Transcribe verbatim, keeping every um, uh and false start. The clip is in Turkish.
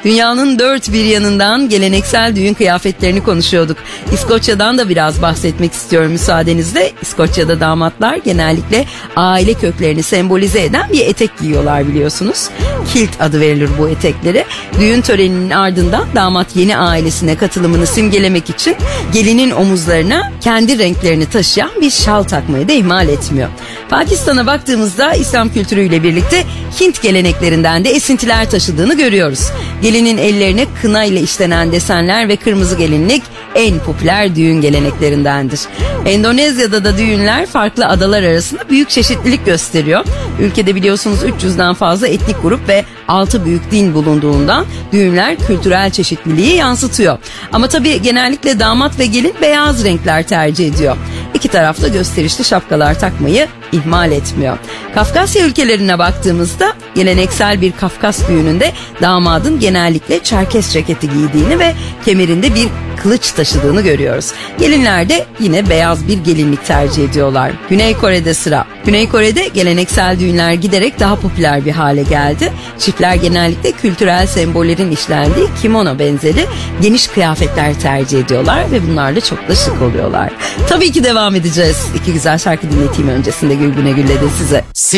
Dünyanın dört bir yanından geleneksel düğün kıyafetlerini konuşuyorduk. İskoçya'dan da biraz bahsetmek istiyorum müsaadenizle. İskoçya'da damatlar genellikle aile köklerini sembolize eden bir etek giyiyorlar biliyorsunuz. Kilt adı verilir bu eteklere. Düğün töreninin ardından damat yeni ailesine katılımını simgelemek için gelinin omuzlarına kendi renklerini taşıyan bir şal takmayı da ihmal etmiyor. Pakistan'a baktığımızda İslam kültürüyle birlikte Hint geleneklerinden de esintiler taşıdığını görüyoruz. Gelinin ellerine kına ile işlenen desenler ve kırmızı gelinlik en popüler düğün geleneklerindendir. Endonezya'da da düğünler farklı adalar arasında büyük çeşitlilik gösteriyor. Ülkede biliyorsunuz üç yüzden fazla etnik grup ve altı büyük din bulunduğundan düğünler kültürel çeşitliliği yansıtıyor. Ama tabii genellikle damat ve gelin beyaz renkler tercih ediyor. İki tarafta gösterişli şapkalar takmayı ihmal etmiyor. Kafkasya ülkelerine baktığımızda geleneksel bir Kafkas düğününde damadın genellikle çerkes ceketi giydiğini ve kemerinde bir kılıç taşıdığını görüyoruz. Gelinler de yine beyaz bir gelinlik tercih ediyorlar. Güney Kore'de sıra. Güney Kore'de geleneksel düğünler giderek daha popüler bir hale geldi. Çiftler genellikle kültürel sembollerin işlendiği kimono benzeri geniş kıyafetler tercih ediyorlar ve bunlarla çok da şık oluyorlar. Tabii ki devam edeceğiz. İki güzel şarkı dinleteyim öncesinde Gülbine Gül'le de size.